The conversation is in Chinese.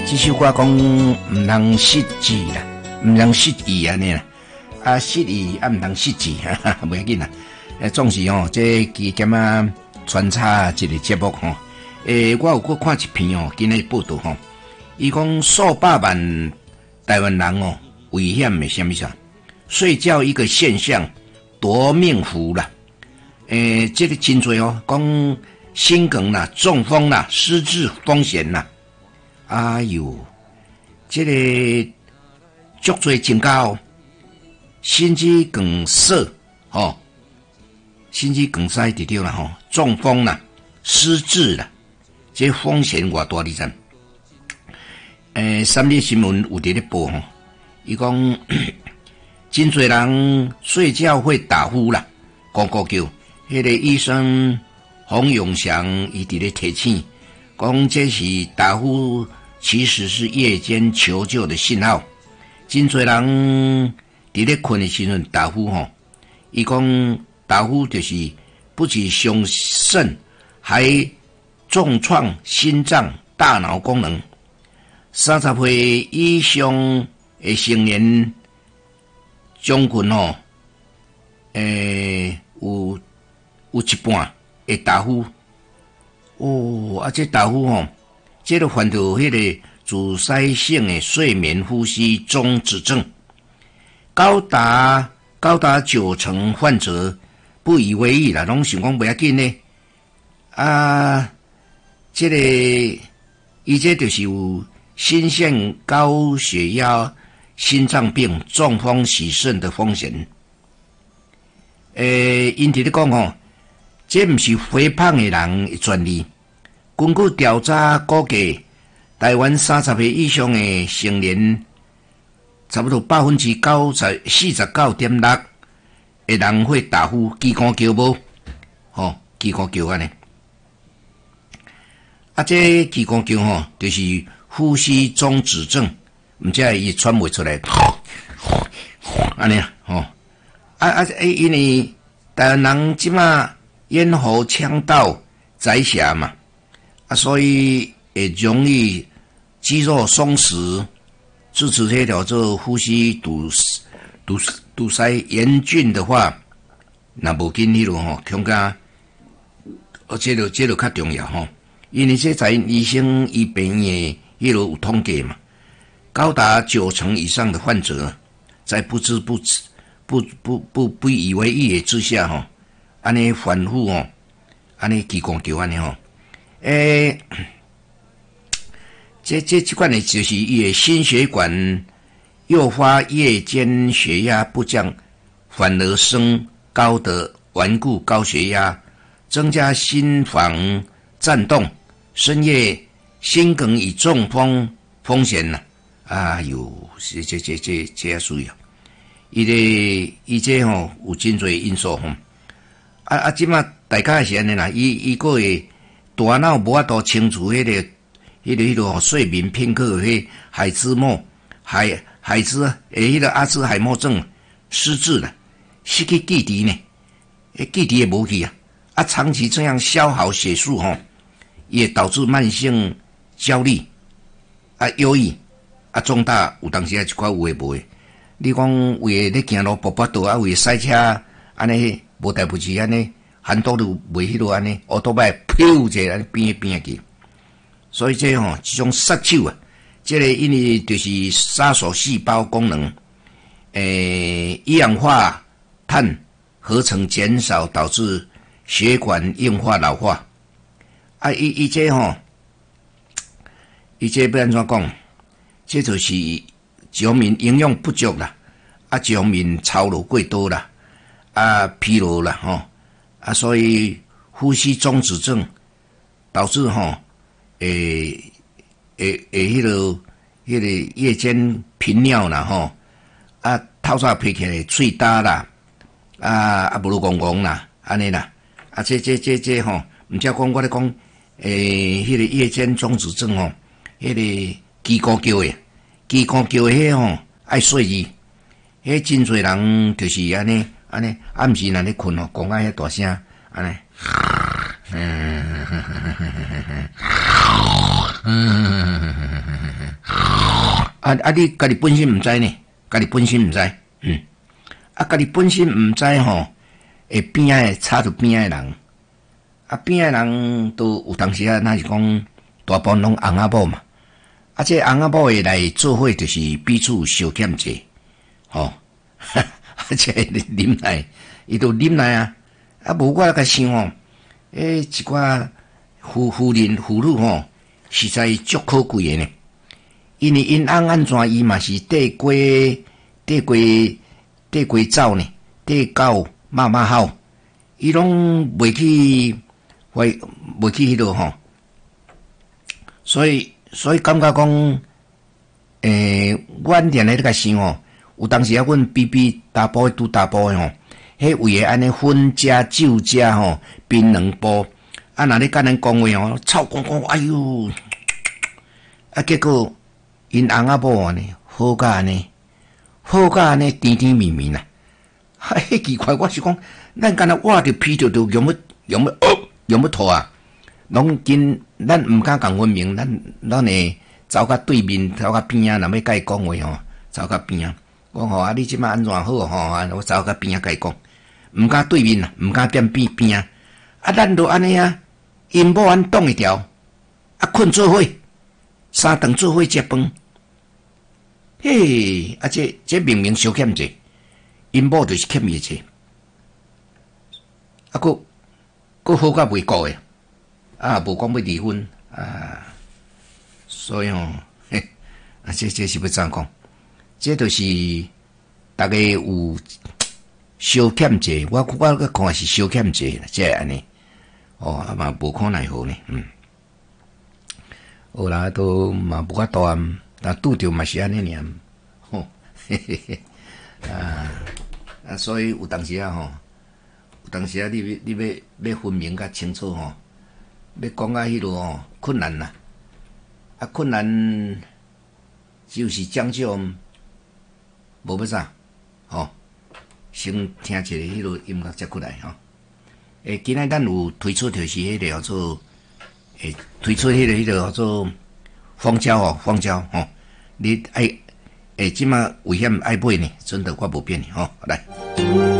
这首歌讲唔通失志啦，唔通失意安尼啦，啊失意啊唔通失志，袂要紧啦。总是哦，这期间啊穿插一个节目吼，我有搁看一篇哦，今日报道吼，伊讲数百万台湾人哦危险的什么啥，睡觉一个现象夺命符啦，这个真多哦，讲心梗啦、中风啦、失智风险啦。哎呦，这个足多增加哦，心肌梗塞吼，心肌梗塞就对啦吼，中风啦、失智啦，这风险偌大你知？三立新闻有伫咧报吼，伊讲真多人睡觉会打呼啦，咕咕叫，迄个医生洪永祥伊伫咧提醒，讲这是打呼。其实是夜间求救的信号，真多人伫咧困的时阵打呼吼，伊讲打呼就是不仅伤肾，还重创心脏、大脑功能。30岁以上的成年将近吼，有一半会打呼。哦，这打呼吼。这个患有迄个阻塞性的睡眠呼吸中止症，高达90%患者不以为意啦，拢想讲不要紧呢。啊，这个伊这就是有心腺高血压、心脏病、中风、洗肾的风险。因伫咧讲吼，这不是肥胖的人的专利。根据调查估计，台湾30岁以上的成年，差不多49.6%的人会打呼、叽咕叫无，吼，叽咕叫安尼。啊，这叽咕叫吼，就是呼吸中止症，唔知伊喘袂出来，安尼啊，吼，因为台湾人即马咽喉腔道窄狭嘛。所以会容易肌肉松弛，致使这条做呼吸堵塞严峻的话，那无紧迄落吼，恐怕这个较重要吼，因为这在医生医病的迄落有统计嘛，高达90%以上的患者在不知不以为意之下吼，安尼反复吼，安尼叽咕叫安尼吼。这款呢，就是伊的心血管诱发夜间血压不降，反而升高的顽固高血压，增加心房颤动，深夜心梗与中风风险呐。哎呦，这也需要。伊这吼有真多因素吼。即马大家是安尼啦，伊个会。大脑无法度清除迄个睡眠片刻迄海兹末海兹迄个阿兹海默症失智了，失去记忆呢，记忆也无去啊，长期这样消耗血素吼，也导致慢性焦虑忧郁重大有当时一寡有诶无诶，你讲为咧行路步道为赛车安尼无代不志安尼。很多都袂迄落安尼，奥多摆飘者安边去，所以这吼这种杀手啊，这个因为就是杀手细胞功能，一氧化碳合成减少，导致血管硬化老化。伊这吼，伊这要安怎讲？这就是一方面营养不足啦，一方面操劳过多啦，疲劳啦吼。所以呼吸中止症导致吼，迄个夜间频尿啦吼，透早皮起来喙焦啦，无如戆戆啦，安尼啦，这吼，毋则讲我咧讲，迄个夜间中止症吼，迄个叽咕叫诶，迄吼爱睡意，迄真侪人就是安尼。暗时若咧困吼，讲遐大声，安尼， 你家己本身毋知呢，家己本身毋知，家己本身毋知吼，会边仔插着边仔人，边仔人都有当时那是讲大部分拢翁仔某嘛，这翁仔某会来做伙，就是彼此相欠债，这忍耐，伊都忍耐啊，无我甲想吼，一寡妇人妇女吼，实在足可贵的呢。因为因翁安怎伊嘛是缀过走呢，缀狗骂好，伊拢袂去迄落吼，所以感觉讲，阮定咧甲想吼，有当时阮比大波拄大波吼，迄位安尼分家酒家吼，槟榔波，若咧甲咱讲话吼，吵讲，哎哟，结果。因翁仔某安尼好甲安尼甜甜蜜蜜啦，迄奇怪，我是讲，咱敢若挖着皮着用要吐啊！拢紧，咱毋敢讲分明，咱会走到对面，走到边啊，若要甲伊讲话吼，走到边啊，讲吼你即摆安怎好吼？我走到边啊，甲伊讲，毋敢对面啦，毋敢踮边啊，咱都安尼啊，因某安挡一条，困做伙。三顿做伙食饭，嘿，这明明小欠债，因某就是欠伊债，佫好甲袂过诶，无讲要离婚所以这是要怎讲？这就是大家有小欠债，我看是小欠债，这安尼，嘛无可奈何呢，好啦，都嘛无法度啊，但拄着嘛是安尼尔，所以有当时你要分明较清楚吼，要讲到迄落困难啦，困难就是讲究无要啥，先听一个迄落音乐再过来吼。今仔咱有推出就是迄个叫做。推出迄个叫做芳蕉你即马危险爱买呢，真的我无变来。